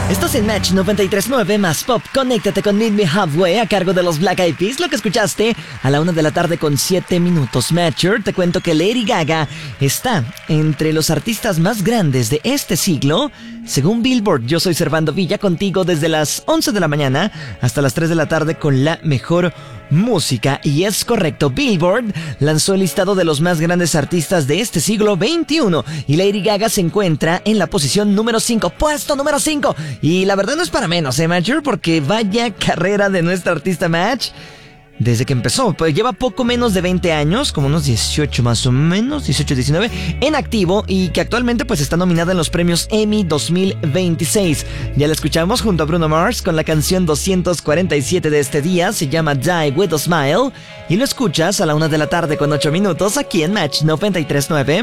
Estás en Match 93.9 más Pop. Conéctate con Meet Me Halfway a cargo de los Black Eyed Peas. Lo que escuchaste a la 1 de la tarde con 7 minutos. Matcher, te cuento que Lady Gaga está entre los artistas más grandes de este siglo. Según Billboard, yo soy Servando Villa, contigo desde las 11 de la mañana hasta las 3 de la tarde con la mejor música. Y es correcto, Billboard lanzó el listado de los más grandes artistas de este siglo XXI y Lady Gaga se encuentra en la posición número 5, puesto número 5. Y la verdad no es para menos, Matcher, porque vaya carrera de nuestra artista Match. Desde que empezó, pues lleva poco menos de 20 años, como unos 18 más o menos, 18, 19, en activo y que actualmente pues está nominada en los premios Emmy 2026. Ya la escuchamos junto a Bruno Mars con la canción 247 de este día, se llama Die With A Smile, y lo escuchas a la 1 de la tarde con 8 minutos aquí en Match 93.9.